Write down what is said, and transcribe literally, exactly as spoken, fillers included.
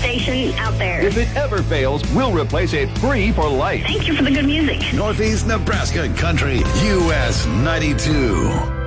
station out there. If it ever fails, we'll replace it free for life. Thank you for the good music. Northeast Nebraska Country, U S ninety-two.